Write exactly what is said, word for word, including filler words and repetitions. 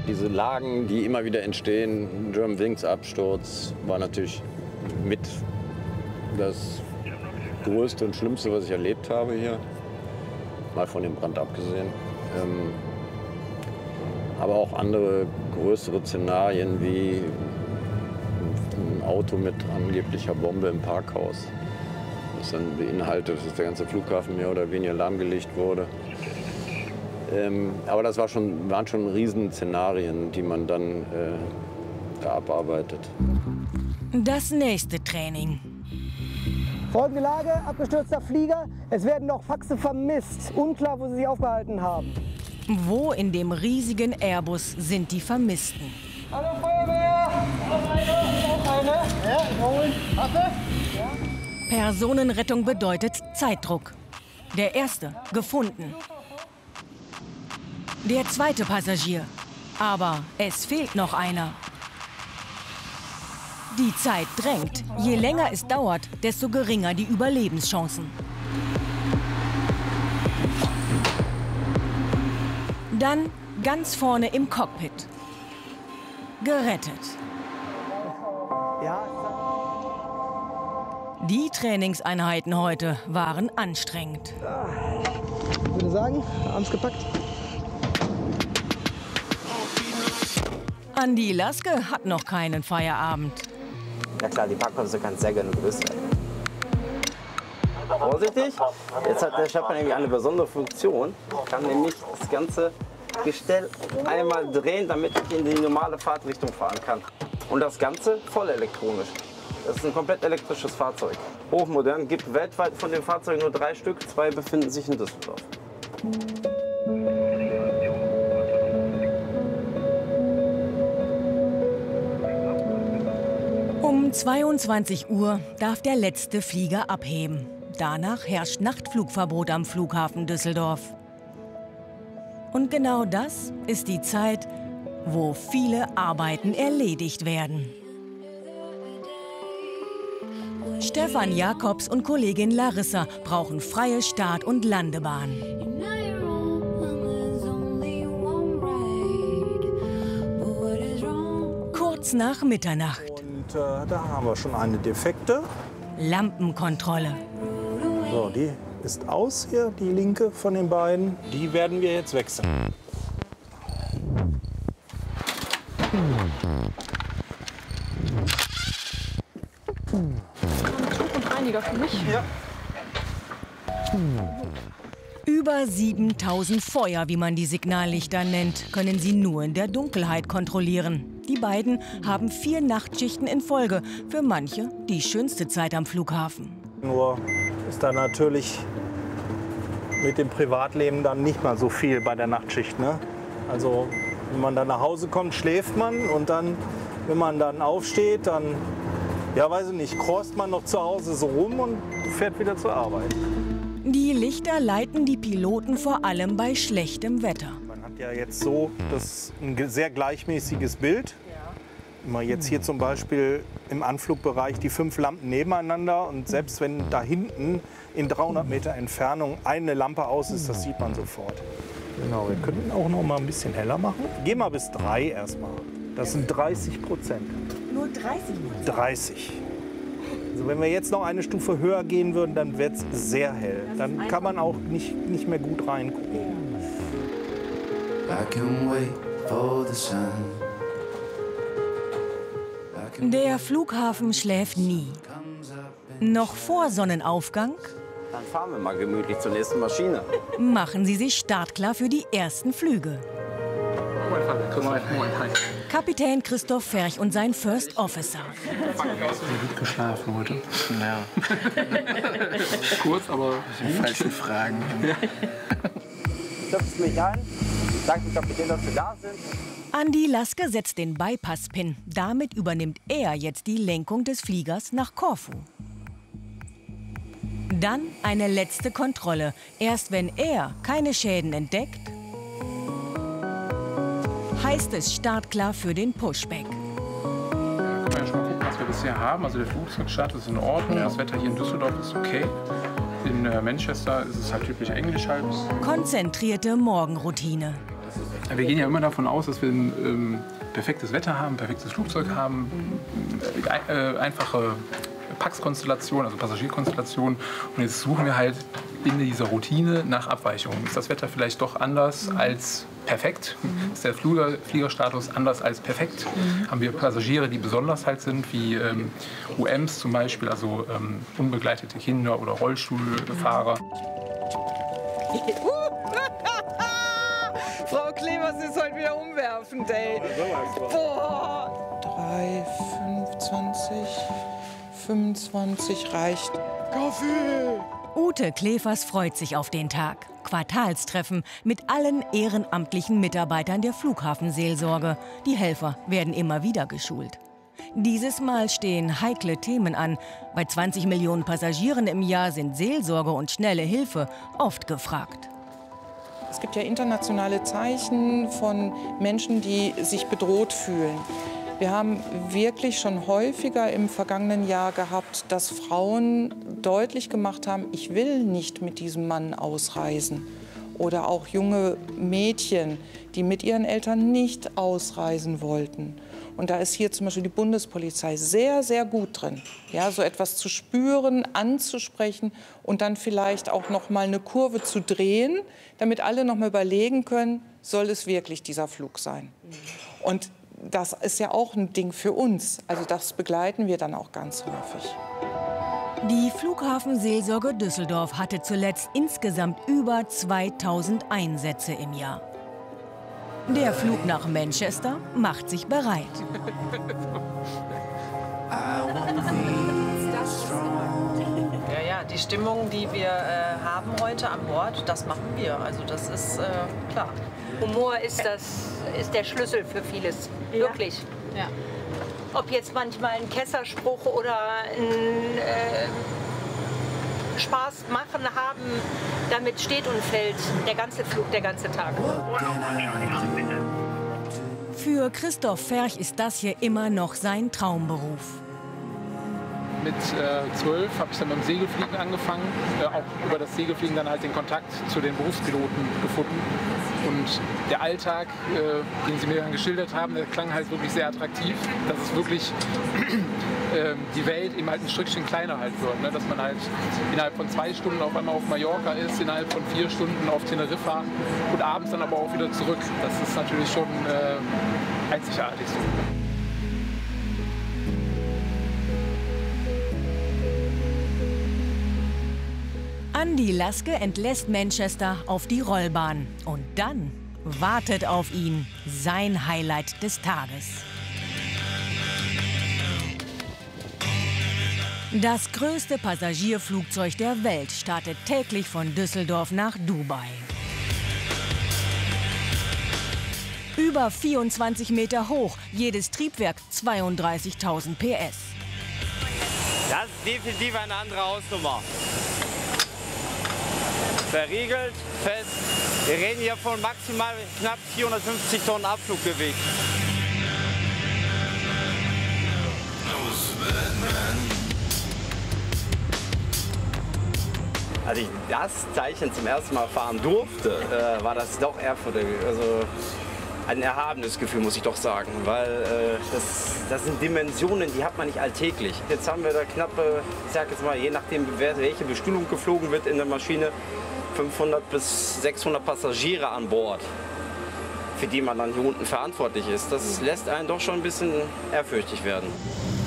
Diese Lagen, die immer wieder entstehen, Germanwings-Absturz, war natürlich mit das Größte und Schlimmste, was ich erlebt habe hier. Mal von dem Brand abgesehen. Ähm, aber auch andere größere Szenarien wie ein Auto mit angeblicher Bombe im Parkhaus. Das dann beinhaltet, dass der ganze Flughafen mehr oder weniger lahmgelegt wurde. Ähm, aber das war schon, waren schon riesen Szenarien, die man dann äh, da abarbeitet. Das nächste Training. Folgende Lage, abgestürzter Flieger. Es werden noch Faxe vermisst. Unklar, wo sie sich aufgehalten haben. Wo in dem riesigen Airbus sind die Vermissten? Hallo Feuerwehr! Noch eine, noch eine. Ja, ich hole. Warte. Ja. Personenrettung bedeutet Zeitdruck. Der erste gefunden. Der zweite Passagier. Aber es fehlt noch einer. Die Zeit drängt. Je länger es dauert, desto geringer die Überlebenschancen. Dann ganz vorne im Cockpit. Gerettet. Die Trainingseinheiten heute waren anstrengend. Ich würde sagen, abends gepackt. Andi Laske hat noch keinen Feierabend. Ja klar, die Packbremse kann sehr gerne gelöst werden. Vorsichtig, jetzt hat der Schlepper nämlich eine besondere Funktion. Ich kann nämlich das ganze Gestell einmal drehen, damit ich in die normale Fahrtrichtung fahren kann. Und das Ganze voll elektronisch. Das ist ein komplett elektrisches Fahrzeug. Hochmodern, gibt weltweit von den Fahrzeugen nur drei Stück, zwei befinden sich in Düsseldorf. Um zweiundzwanzig Uhr darf der letzte Flieger abheben. Danach herrscht Nachtflugverbot am Flughafen Düsseldorf. Und genau das ist die Zeit, wo viele Arbeiten erledigt werden. Stefan Jakobs und Kollegin Larissa brauchen freie Start- und Landebahn. Kurz nach Mitternacht. Und äh, da haben wir schon eine defekte. Lampenkontrolle. So, die ist aus hier, die linke von den beiden. Die werden wir jetzt wechseln. Und Reiniger für mich? Ja. Über siebentausend Feuer, wie man die Signallichter nennt, können sie nur in der Dunkelheit kontrollieren. Die beiden haben vier Nachtschichten in Folge. Für manche die schönste Zeit am Flughafen. Nur ist da natürlich mit dem Privatleben dann nicht mal so viel bei der Nachtschicht. Ne? Also wenn man dann nach Hause kommt, schläft man und dann, wenn man dann aufsteht, dann, ja weiß ich nicht, krost man noch zu Hause so rum und fährt wieder zur Arbeit. Die Lichter leiten die Piloten vor allem bei schlechtem Wetter. Man hat ja jetzt so das ein sehr gleichmäßiges Bild. Immer jetzt hier zum Beispiel im Anflugbereich die fünf Lampen nebeneinander und selbst wenn da hinten in dreihundert Meter Entfernung eine Lampe aus ist, das sieht man sofort. Genau, wir könnten auch noch mal ein bisschen heller machen. Geh mal bis drei erstmal. Das sind dreißig Prozent. Nur dreißig Prozent? dreißig. Also wenn wir jetzt noch eine Stufe höher gehen würden, dann wird es sehr hell. Dann kann man auch nicht, nicht mehr gut reingucken. I can wait for the sun. Der Flughafen schläft nie. Noch vor Sonnenaufgang Dann fahren wir mal gemütlich zur nächsten Maschine. machen sie sich startklar für die ersten Flüge. Kapitän Christoph Ferch und sein First Officer. Gut geschlafen heute. Ja. Kurz, aber die falschen Fragen. Stöpft mich ein. Danke, Kapitän, dass wir da sind. Andi Laske setzt den Bypass-Pin. Damit übernimmt er jetzt die Lenkung des Fliegers nach Korfu. Dann eine letzte Kontrolle. Erst wenn er keine Schäden entdeckt, heißt es startklar für den Pushback. Wir können ja schon mal gucken, was wir bisher haben. Also der Flugzeugstart ist in Ordnung. Das Wetter hier in Düsseldorf ist okay. In Manchester ist es halt typisch englisch halt. Konzentrierte Morgenroutine. Wir gehen ja immer davon aus, dass wir ein ähm, perfektes Wetter haben, ein perfektes Flugzeug haben, äh, einfache Pax-Konstellation, also Passagierkonstellation. Und jetzt suchen wir halt in dieser Routine nach Abweichungen. Ist das Wetter vielleicht doch anders mhm. als perfekt? Mhm. Ist der Flieger, Fliegerstatus anders als perfekt? Mhm. Haben wir Passagiere, die besonders halt sind, wie ähm, U Ms zum Beispiel, also ähm, unbegleitete Kinder oder Rollstuhlfahrer. Frau Klevers ist heute wieder umwerfend, ey. Boah. drei, fünfundzwanzig, fünfundzwanzig reicht. Kaffee! Ute Klevers freut sich auf den Tag. Quartalstreffen mit allen ehrenamtlichen Mitarbeitern der Flughafenseelsorge. Die Helfer werden immer wieder geschult. Dieses Mal stehen heikle Themen an. Bei zwanzig Millionen Passagieren im Jahr sind Seelsorge und schnelle Hilfe oft gefragt. Es gibt ja internationale Zeichen von Menschen, die sich bedroht fühlen. Wir haben wirklich schon häufiger im vergangenen Jahr gehabt, dass Frauen deutlich gemacht haben, ich will nicht mit diesem Mann ausreisen. Oder auch junge Mädchen, die mit ihren Eltern nicht ausreisen wollten. Und da ist hier zum Beispiel die Bundespolizei sehr, sehr gut drin, ja, so etwas zu spüren, anzusprechen und dann vielleicht auch noch mal eine Kurve zu drehen, damit alle noch mal überlegen können, soll es wirklich dieser Flug sein? Und das ist ja auch ein Ding für uns. Also das begleiten wir dann auch ganz häufig. Die Flughafenseelsorge Düsseldorf hatte zuletzt insgesamt über zweitausend Einsätze im Jahr. Der Flug nach Manchester macht sich bereit. Ja, ja, die Stimmung, die wir äh, haben heute an Bord, das machen wir. Also das ist äh, klar. Humor ist, das, ist der Schlüssel für vieles, ja. Wirklich. Ja. Ob jetzt manchmal ein Kesserspruch oder ein äh, Spaß machen haben, damit steht und fällt der ganze Flug, der ganze Tag. Für Christoph Ferch ist das hier immer noch sein Traumberuf. Mit äh, zwölf habe ich dann mit dem Segelfliegen angefangen, äh, auch über das Segelfliegen dann halt den Kontakt zu den Berufspiloten gefunden. Und der Alltag, äh, den sie mir dann geschildert haben, der klang halt wirklich sehr attraktiv. Dass es wirklich äh, die Welt eben halt ein Stückchen kleiner halt wird. Ne? Dass man halt innerhalb von zwei Stunden auf einmal auf Mallorca ist, innerhalb von vier Stunden auf Teneriffa und abends dann aber auch wieder zurück. Das ist natürlich schon äh, einzigartig so. Andi Laske entlässt Manchester auf die Rollbahn. Und dann wartet auf ihn sein Highlight des Tages. Das größte Passagierflugzeug der Welt startet täglich von Düsseldorf nach Dubai. Über vierundzwanzig Meter hoch, jedes Triebwerk zweiunddreißigtausend P S. Das ist definitiv eine andere Hausnummer. Verriegelt, fest. Wir reden hier von maximal knapp vierhundertfünfzig Tonnen Abfluggewicht. Als ich das Zeichen zum ersten Mal fahren durfte, äh, war das doch ehrfurchtig. Also ein erhabenes Gefühl, muss ich doch sagen, weil äh, das, das sind Dimensionen, die hat man nicht alltäglich. Jetzt haben wir da knappe, ich sag jetzt mal, je nachdem, welche Bestuhlung geflogen wird in der Maschine, fünfhundert bis sechshundert Passagiere an Bord, für die man dann hier unten verantwortlich ist. Das lässt einen doch schon ein bisschen ehrfürchtig werden.